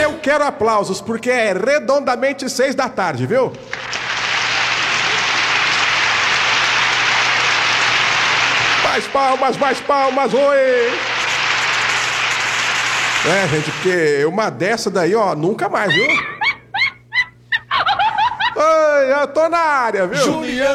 eu quero aplausos, porque é redondamente 6 da tarde, viu? Mais palmas, oi! É, gente, porque uma dessa daí, ó, nunca mais, viu? Oi, eu tô na área, viu? Juliano